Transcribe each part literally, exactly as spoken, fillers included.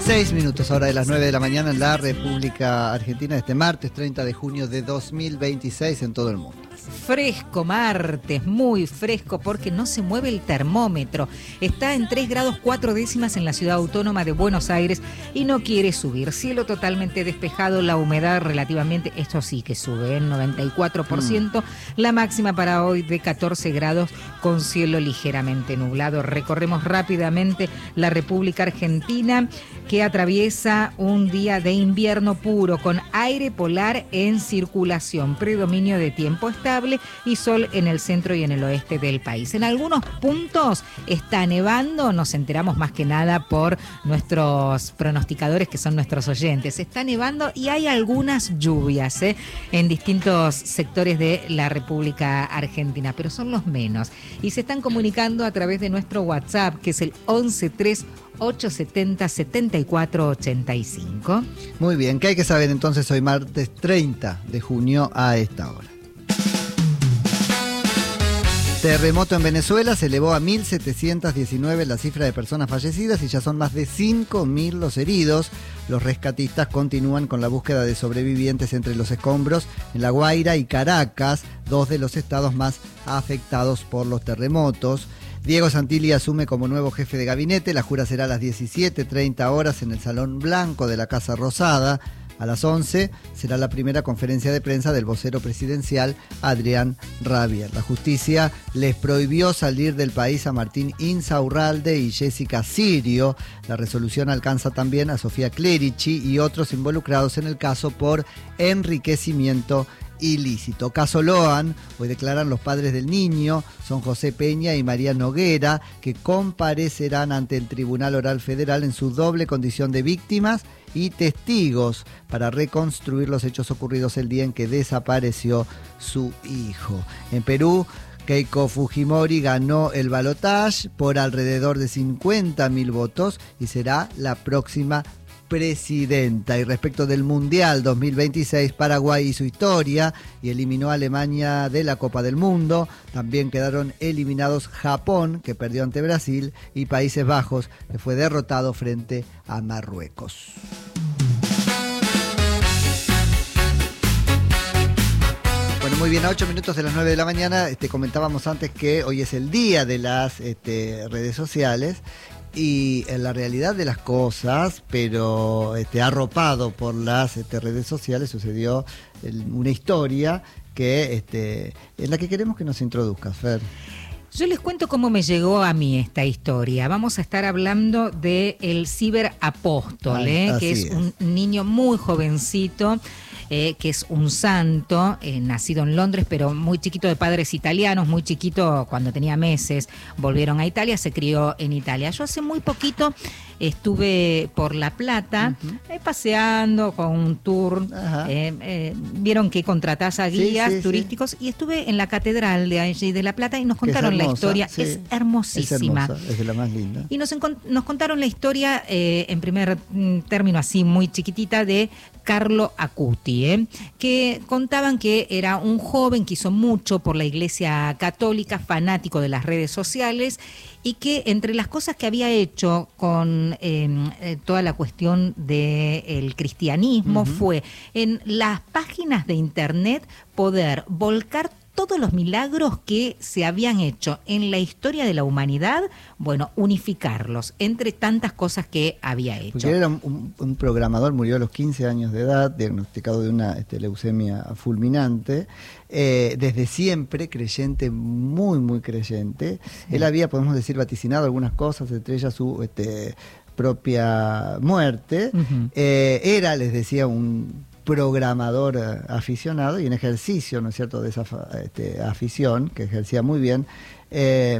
Seis minutos ahora de las nueve de la mañana en la República Argentina, este martes treinta de junio de dos mil veintiséis en todo el mundo. Fresco martes, muy fresco porque no se mueve el termómetro. Está en tres grados cuatro décimas en la ciudad autónoma de Buenos Aires y no quiere subir. Cielo totalmente despejado, la humedad relativamente, esto sí que sube, en noventa y cuatro por ciento. Mm. La máxima para hoy de catorce grados con cielo ligeramente nublado. Recorremos rápidamente la República Argentina, que atraviesa un día de invierno puro con aire polar en circulación, predominio de tiempo estable y sol en el centro y en el oeste del país. En algunos puntos está nevando, nos enteramos más que nada por nuestros pronosticadores, que son nuestros oyentes. Está nevando y hay algunas lluvias ¿eh? en distintos sectores de la República Argentina, pero son los menos. Y se están comunicando a través de nuestro WhatsApp, que es el once tres ocho setenta setenta y cuatro ochenta y cinco. Muy bien, ¿qué hay que saber entonces hoy martes treinta de junio a esta hora? Terremoto en Venezuela, se elevó a mil setecientos diecinueve la cifra de personas fallecidas y ya son más de cinco mil los heridos. Los rescatistas continúan con la búsqueda de sobrevivientes entre los escombros en La Guaira y Caracas, dos de los estados más afectados por los terremotos. Diego Santilli asume como nuevo jefe de gabinete. La jura será a las diecisiete treinta horas en el Salón Blanco de la Casa Rosada. A las once será la primera conferencia de prensa del vocero presidencial Adrián Rabier. La justicia les prohibió salir del país a Martín Insaurralde y Jessica Sirio. La resolución alcanza también a Sofía Clerici y otros involucrados en el caso por enriquecimiento ilícito. Caso Loan, hoy declaran los padres del niño, son José Peña y María Noguera, que comparecerán ante el Tribunal Oral Federal en su doble condición de víctimas y testigos para reconstruir los hechos ocurridos el día en que desapareció su hijo. En Perú, Keiko Fujimori ganó el balotaje por alrededor de cincuenta mil votos y será la próxima presidenta. Y respecto del Mundial dos mil veintiséis, Paraguay hizo historia y eliminó a Alemania de la Copa del Mundo. También quedaron eliminados Japón, que perdió ante Brasil, y Países Bajos, que fue derrotado frente a Marruecos. Bueno, muy bien, a ocho minutos de las nueve de la mañana, este, comentábamos antes que hoy es el día de las este, redes sociales. Y en la realidad de las cosas, pero este, arropado por las este, redes sociales, sucedió el, una historia que este, en la que queremos que nos introduzcas, Fer. Yo les cuento cómo me llegó a mí esta historia. Vamos a estar hablando de el ciberapóstol, ¿eh? que es, es un niño muy jovencito, eh, que es un santo, eh, nacido en Londres, pero muy chiquito, de padres italianos, muy chiquito, cuando tenía meses, volvieron a Italia, se crió en Italia. Yo hace muy poquito estuve por La Plata, uh-huh. eh, paseando con un tour, eh, eh, vieron que contratás a guías sí, sí, turísticos, sí. y estuve en la catedral de allí de La Plata y nos contaron hermosa, la historia, sí. es hermosísima. Es hermosa, es de la más linda. Y nos, encont- nos contaron la historia, eh, en primer término así, muy chiquitita, de Carlo Acuti, ¿eh? que contaban que era un joven que hizo mucho por la Iglesia Católica, fanático de las redes sociales, y que entre las cosas que había hecho con eh, eh, toda la cuestión del cristianismo uh-huh. fue en las páginas de internet poder volcar todos los milagros que se habían hecho en la historia de la humanidad, bueno, unificarlos entre tantas cosas que había hecho. Porque era un, un programador, murió a los quince años de edad, diagnosticado de una este, leucemia fulminante, eh, desde siempre creyente, muy, muy creyente. Sí. Él había, podemos decir, vaticinado algunas cosas, entre ellas su este, propia muerte. Uh-huh. Eh, era, les decía, un programador aficionado y en ejercicio, ¿no es cierto?, de esa este, afición, que ejercía muy bien, eh,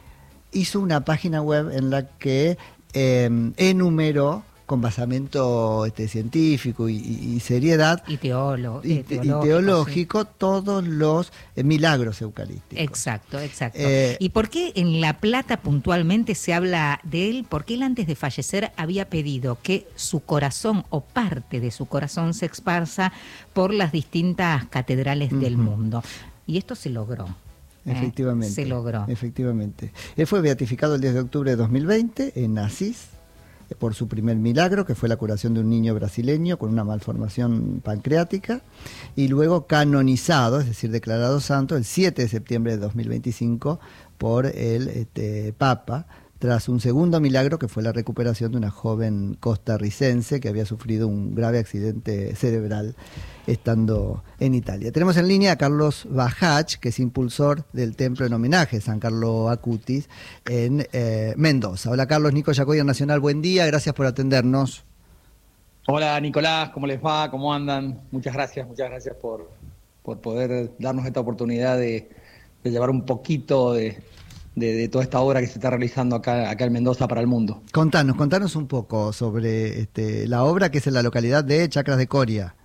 hizo una página web en la que eh, enumeró con basamento este, científico y, y, y seriedad y, teólogo, y, eh, teológico, y teológico sí. todos los eh, milagros eucarísticos. Exacto, exacto. Eh, ¿Y por qué en La Plata puntualmente se habla de él? Porque él antes de fallecer había pedido que su corazón o parte de su corazón se esparza por las distintas catedrales uh-huh. del mundo. Y esto se logró. Efectivamente. Eh, se logró. Efectivamente. Él fue beatificado el diez de octubre de dos mil veinte en Asís. por su primer milagro, que fue la curación de un niño brasileño con una malformación pancreática, y luego canonizado, es decir, declarado santo el siete de septiembre de dos mil veinticinco por el este, Papa, tras un segundo milagro que fue la recuperación de una joven costarricense que había sufrido un grave accidente cerebral estando en Italia. Tenemos en línea a Carlos Bajach, que es impulsor del templo en homenaje a San Carlo Acutis en eh, Mendoza. Hola Carlos, Nico Yacoya Nacional, buen día, gracias por atendernos. Hola Nicolás, ¿cómo les va? ¿Cómo andan? Muchas gracias, muchas gracias por, por poder darnos esta oportunidad de, de llevar un poquito de... De, de toda esta obra que se está realizando acá, acá en Mendoza para el mundo. Contanos, contanos un poco sobre este, la obra que es en la localidad de Chacras de Coria.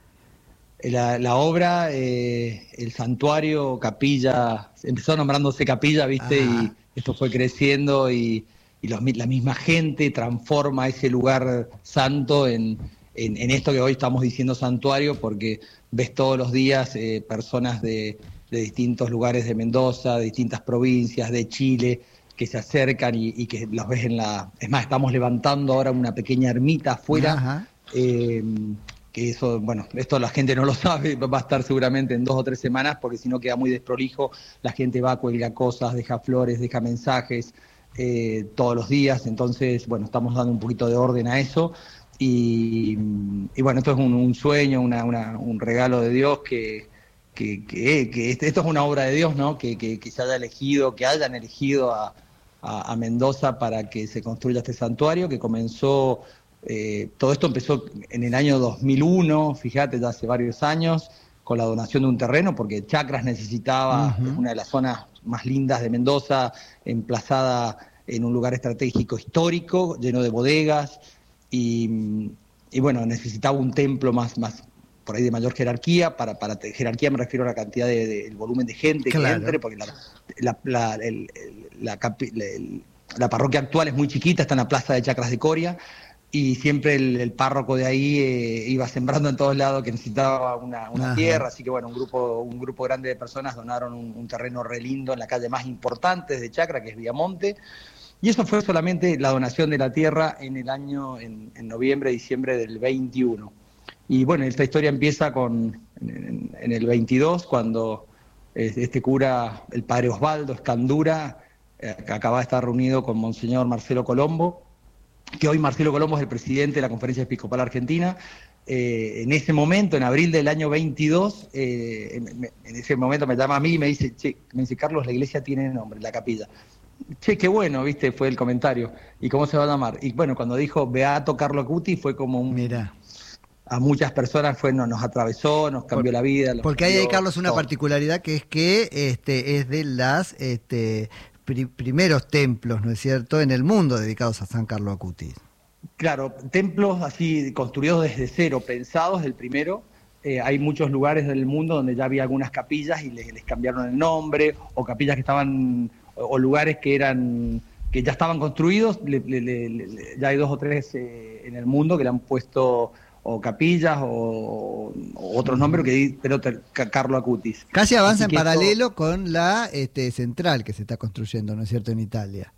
La, la obra, eh, el santuario, capilla, empezó nombrándose capilla, ¿viste? Ajá. Y esto fue creciendo y, y los, la misma gente transforma ese lugar santo en, en, en esto que hoy estamos diciendo santuario, porque ves todos los días eh, personas de... de distintos lugares de Mendoza, de distintas provincias, de Chile, que se acercan y, y que los ves en la... Es más, estamos levantando ahora una pequeña ermita afuera, eh, que eso, bueno, esto la gente no lo sabe, va a estar seguramente en dos o tres semanas, porque si no queda muy desprolijo, la gente va, cuelga cosas, deja flores, deja mensajes eh, todos los días, entonces, bueno, estamos dando un poquito de orden a eso, y, y bueno, esto es un, un sueño, una, una, un regalo de Dios que... Que, que, que esto es una obra de Dios, ¿no? Que, que, que se haya elegido, que hayan elegido a, a, a Mendoza para que se construya este santuario, que comenzó, eh, todo esto empezó en el año dos mil uno, fíjate, ya hace varios años, con la donación de un terreno, porque Chacras necesitaba, uh-huh. es una de las zonas más lindas de Mendoza, emplazada en un lugar estratégico histórico, lleno de bodegas, y, y bueno, necesitaba un templo más, más por ahí de mayor jerarquía, para, para jerarquía me refiero a la cantidad de, de el volumen de gente claro. que entre, porque la, la, la, el, la, capi, la, el, la parroquia actual es muy chiquita, está en la plaza de Chacras de Coria, y siempre el, el párroco de ahí eh, iba sembrando en todos lados que necesitaba una, una tierra, así que bueno, un grupo un grupo grande de personas donaron un, un terreno re lindo en la calle más importante de Chacra, que es Viamonte, y eso fue solamente la donación de la tierra en el año, en, en noviembre, diciembre del veintiuno. Y bueno, esta historia empieza con en, en el veintidós, cuando este cura, el padre Osvaldo Escandura, eh, acaba de estar reunido con Monseñor Marcelo Colombo, que hoy Marcelo Colombo es el presidente de la Conferencia Episcopal Argentina. Eh, en ese momento, en abril del año veintidós, eh, en, en ese momento me llama a mí y me dice, che, me dice, Carlos, la iglesia tiene nombre, la capilla. Che, qué bueno, viste, fue el comentario. ¿Y cómo se va a llamar? Y bueno, cuando dijo Beato Carlo Acutis fue como un... Mira. A muchas personas fue, no, nos atravesó, nos cambió Por, la vida. Porque ahí hay, Carlos, una todo. particularidad que es que este es de las este, pri, primeros templos, ¿no es cierto?, en el mundo dedicados a San Carlo Acutis. Claro, templos así construidos desde cero, pensados del primero. Eh, hay muchos lugares del mundo donde ya había algunas capillas y les, les cambiaron el nombre, o capillas que estaban, o, o lugares que eran que ya estaban construidos. Le, le, le, le, ya hay dos o tres eh, en el mundo que le han puesto o capillas o, o otros nombres, que pero Carlo Acutis. Casi avanza en paralelo esto, con la este, central que se está construyendo, ¿no es cierto?, en Italia.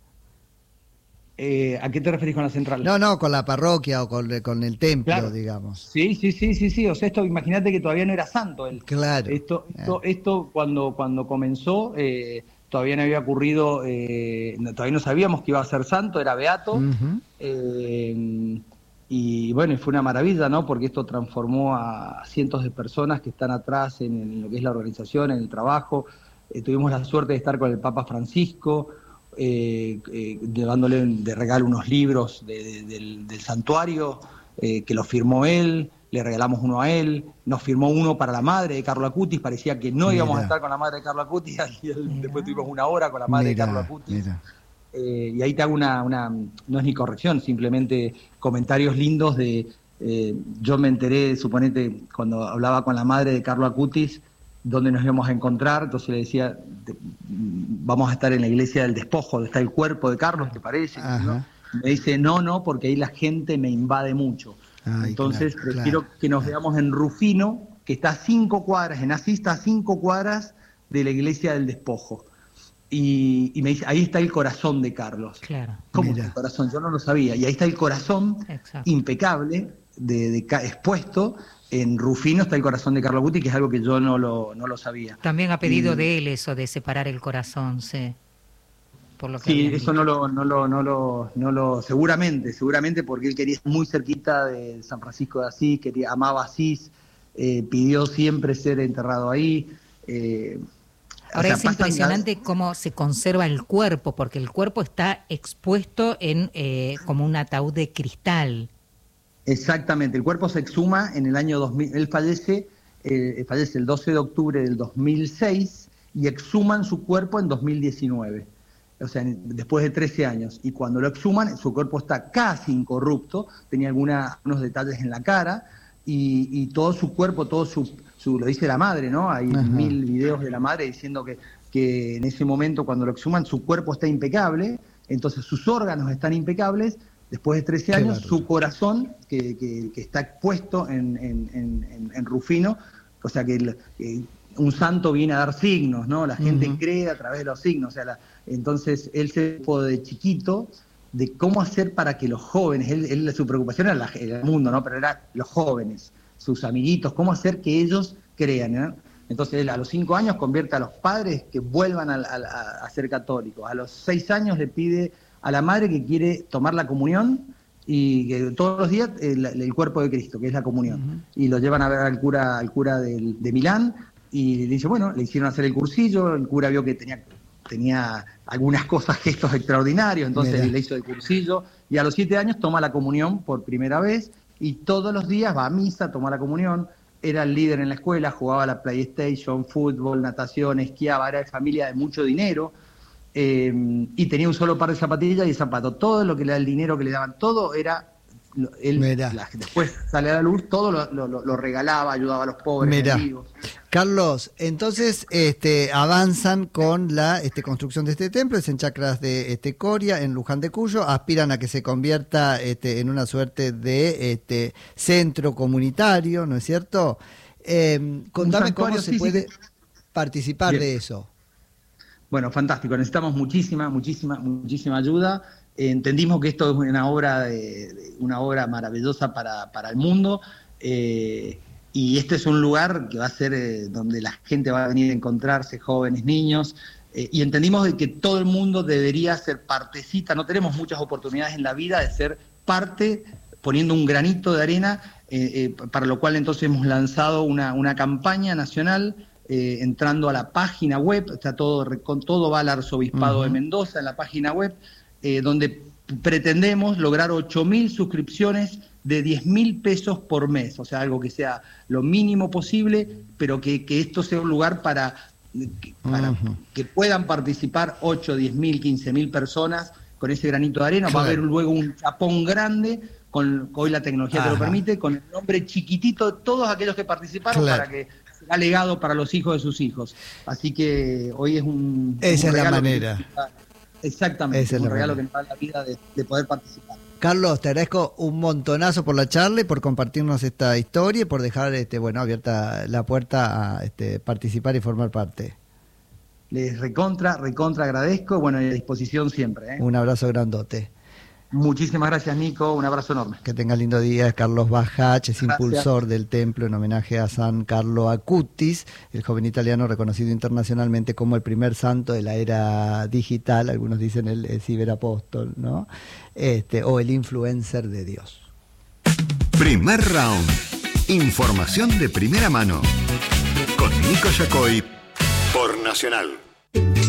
Eh, ¿A qué te referís con la central? No, no, con la parroquia o con, con el templo, claro. digamos. Sí, sí, sí, sí, sí. O sea, esto, imagínate que todavía no era santo él. Claro. Esto, esto, ah. esto cuando, cuando comenzó, eh, todavía no había ocurrido, eh, no, todavía no sabíamos que iba a ser santo, era beato. Uh-huh. Eh, Y bueno, fue una maravilla, ¿no? Porque esto transformó a cientos de personas que están atrás en, en lo que es la organización, en el trabajo. Eh, tuvimos la suerte de estar con el Papa Francisco, eh, eh, llevándole de regalo unos libros de, de, del, del santuario, eh, que los firmó él, le regalamos uno a él, nos firmó uno para la madre de Carlo Acutis, parecía que no íbamos mira. a estar con la madre de Carlo Acutis, y él, después tuvimos una hora con la madre mira, de Carlo Acutis. Mira. Eh, y ahí te hago una, una, no es ni corrección, simplemente comentarios lindos de, eh, yo me enteré, suponete, cuando hablaba con la madre de Carlo Acutis, dónde nos íbamos a encontrar, entonces le decía, de, vamos a estar en la iglesia del despojo, donde está el cuerpo de Carlos, ¿te parece? ¿No? Me dice, no, no, porque ahí la gente me invade mucho. Ay, entonces claro, prefiero claro, que nos claro. veamos en Rufino, que está a cinco cuadras, en Asís está a cinco cuadras de la iglesia del despojo. y, y me dice, ahí está el corazón de Carlos. Claro. ¿Cómo Mira. el corazón? Yo no lo sabía. Y ahí está el corazón Exacto. impecable, de, de, expuesto. En Rufino está el corazón de Carlos Guti, que es algo que yo no lo, no lo sabía. También ha pedido y, de él eso, de separar el corazón, sí. Por lo que sí, eso dicho. no lo, no lo, no lo, no lo, seguramente, seguramente porque él quería estar muy cerquita de San Francisco de Asís, quería, amaba Asís, eh, pidió siempre ser enterrado ahí. Eh, Ahora o sea, es pasan, impresionante cómo se conserva el cuerpo, porque el cuerpo está expuesto en eh, como un ataúd de cristal. Exactamente, el cuerpo se exhuma en el año dos mil, él fallece, eh, fallece el doce de octubre del dos mil seis y exhuman su cuerpo en dos mil diecinueve, o sea, después de trece años, y cuando lo exhuman su cuerpo está casi incorrupto, tenía alguna, unos detalles en la cara, y, y todo su cuerpo, todo su, su, lo dice la madre, ¿no? Hay Ajá. mil videos de la madre diciendo que, que en ese momento cuando lo exhuman su cuerpo está impecable, entonces sus órganos están impecables. Después de trece años, claro. su corazón, que, que, que está expuesto en, en, en, en Rufino, o sea que, el, que un santo viene a dar signos, ¿no? La gente uh-huh. cree a través de los signos. O sea, la, entonces él se ocupó de chiquito de cómo hacer para que los jóvenes, él, él su preocupación era, la, era el mundo, ¿no? Pero era los jóvenes, sus amiguitos, cómo hacer que ellos crean, ¿no? Entonces él a los cinco años convierte a los padres que vuelvan a, a, a ser católicos. A los seis años le pide a la madre que quiere tomar la comunión y que todos los días el, el cuerpo de Cristo, que es la comunión. Uh-huh. Y lo llevan a ver al cura, al cura de, de Milán y le dice, bueno, le hicieron hacer el cursillo, el cura vio que tenía, tenía algunas cosas, gestos extraordinarios, entonces Mira. le hizo el cursillo y a los siete años toma la comunión por primera vez y todos los días va a misa, toma la comunión, era el líder en la escuela, jugaba a la PlayStation, fútbol, natación, esquiaba, era de familia de mucho dinero. Eh, y tenía un solo par de zapatillas y zapatos. Todo lo que le da el dinero que le daban, todo era él, la, después sale a la luz, todo lo, lo, lo regalaba, ayudaba a los pobres. Mirá. Carlos, entonces este, avanzan con la este, construcción de este templo, es en Chacras de este, Coria, en Luján de Cuyo, aspiran a que se convierta este, en una suerte de este, centro comunitario, ¿no es cierto? Eh, contame cómo se puede participar Bien. de eso. Bueno, fantástico. Necesitamos muchísima, muchísima, muchísima ayuda. Eh, entendimos que esto es una obra, de, de, una obra maravillosa para, para el mundo. Eh, y este es un lugar que va a ser eh, donde la gente va a venir a encontrarse, jóvenes, niños. Eh, y entendimos de que todo el mundo debería ser partecita. No tenemos muchas oportunidades en la vida de ser parte, poniendo un granito de arena, eh, eh, para lo cual entonces hemos lanzado una, una campaña nacional. Eh, entrando a la página web, está todo, con todo va al Arzobispado uh-huh. de Mendoza en la página web, eh, donde pretendemos lograr ocho mil suscripciones de diez mil pesos por mes, o sea, algo que sea lo mínimo posible, pero que, que esto sea un lugar para, para uh-huh. que puedan participar ocho, diez mil, quince mil personas con ese granito de arena. Claro. Va a haber luego un chapón grande, con hoy la tecnología Ajá. te lo permite, con el nombre chiquitito de todos aquellos que participaron claro. para que ha legado para los hijos de sus hijos. Así que hoy es un... Esa un es la manera. Que, exactamente, Esa es un es regalo manera. que nos da la vida de, de poder participar. Carlos, te agradezco un montonazo por la charla y por compartirnos esta historia y por dejar este, bueno, abierta la puerta a este, participar y formar parte. Les recontra, recontra agradezco, bueno, a disposición siempre. ¿eh? Un abrazo grandote. Muchísimas gracias, Nico. Un abrazo enorme. Que tengas lindo día. Carlos Bajach es gracias. Impulsor del templo en homenaje a San Carlo Acutis, el joven italiano reconocido internacionalmente como el primer santo de la era digital. Algunos dicen el, el ciberapóstol, ¿no? Este, o el influencer de Dios. Primer round. Información de primera mano. Con Nico Yacoy por Nacional.